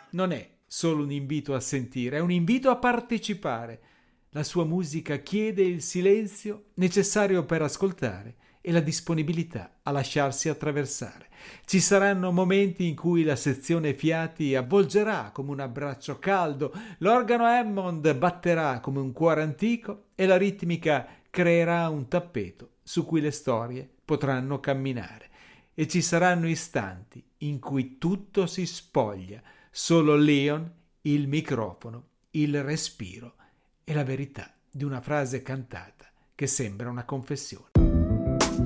non è solo un invito a sentire, è un invito a partecipare. La sua musica chiede il silenzio necessario per ascoltare e la disponibilità a lasciarsi attraversare. Ci saranno momenti in cui la sezione fiati avvolgerà come un abbraccio caldo, l'organo Hammond batterà come un cuore antico e la ritmica creerà un tappeto su cui le storie potranno camminare. E ci saranno istanti in cui tutto si spoglia, solo Leon, il microfono, il respiro e la verità di una frase cantata che sembra una confessione.